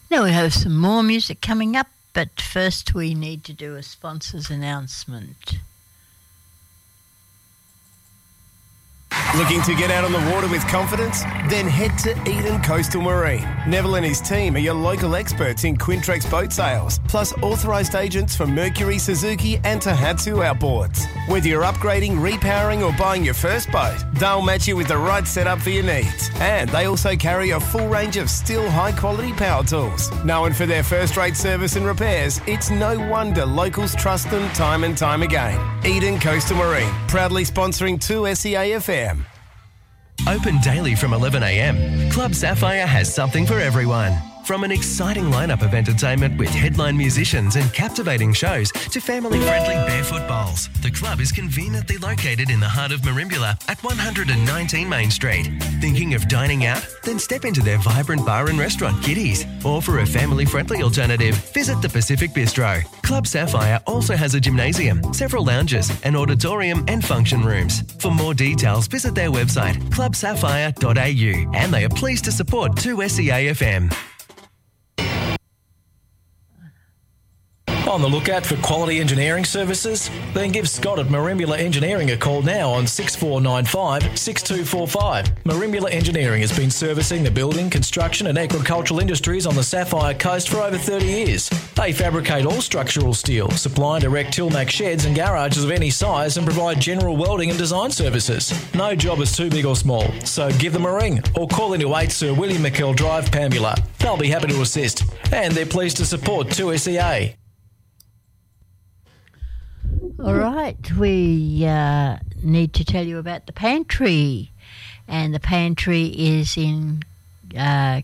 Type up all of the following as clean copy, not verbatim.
Now we have some more music coming up, but first we need to do a sponsor's announcement. Looking to get out on the water with confidence? Then head to Eden Coastal Marine. Neville and his team are your local experts in Quintrex boat sales, plus authorised agents for Mercury, Suzuki and Tohatsu outboards. Whether you're upgrading, repowering or buying your first boat, they'll match you with the right setup for your needs. And they also carry a full range of still high-quality power tools. Known for their first-rate service and repairs, it's no wonder locals trust them time and time again. Eden Coastal Marine, proudly sponsoring 2SEAFM. Open daily from 11 a.m, Club Sapphire has something for everyone. From an exciting lineup of entertainment with headline musicians and captivating shows to family-friendly barefoot bowls, the club is conveniently located in the heart of Merimbula at 119 Main Street. Thinking of dining out? Then step into their vibrant bar and restaurant, Kitty's. Or for a family-friendly alternative, visit the Pacific Bistro. Club Sapphire also has a gymnasium, several lounges, an auditorium and function rooms. For more details, visit their website, clubsapphire.au, and they are pleased to support 2SEAFM. On the lookout for quality engineering services? Then give Scott at Merimbula Engineering a call now on 6495 6245. Merimbula Engineering has been servicing the building, construction and agricultural industries on the Sapphire Coast for over 30 years. They fabricate all structural steel, supply and erect Tilmac sheds and garages of any size and provide general welding and design services. No job is too big or small, so give them a ring or call into 8 Sir William McKell Drive, Pambula. They'll be happy to assist, and they're pleased to support 2SEA. All right, we need to tell you about the pantry, and the pantry is in. The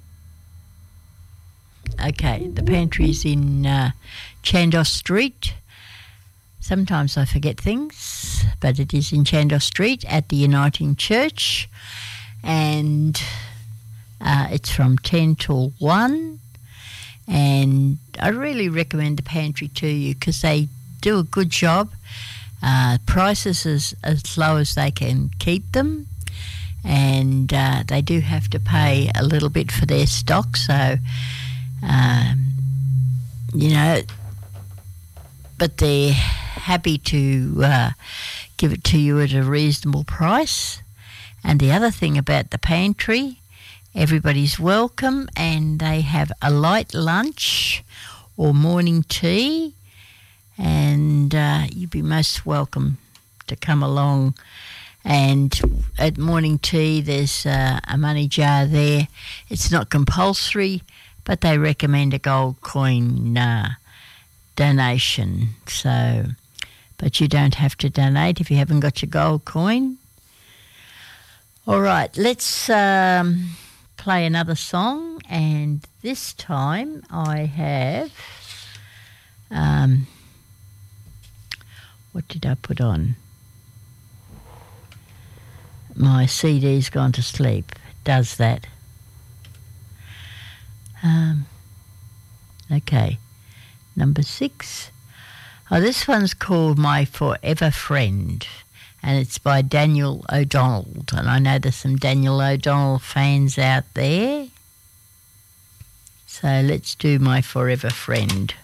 pantry is in Chandos Street. Sometimes I forget things, but it is in Chandos Street at the Uniting Church, and it's from 10 till 1. And I really recommend the pantry to you because they do a good job. Prices as low as they can keep them, and they do have to pay a little bit for their stock, so but they're happy to give it to you at a reasonable price. And the other thing about the pantry, everybody's welcome, and they have a light lunch or morning tea, and you'd be most welcome to come along. And at morning tea, there's a money jar there. It's not compulsory, but they recommend a gold coin donation. So, but you don't have to donate if you haven't got your gold coin. All right, let's play another song, and this time I have. What did I put on? My CD's gone to sleep. It does that. Okay. Number 6. Oh, this one's called My Forever Friend, and it's by Daniel O'Donnell. And I know there's some Daniel O'Donnell fans out there. So let's do My Forever Friend.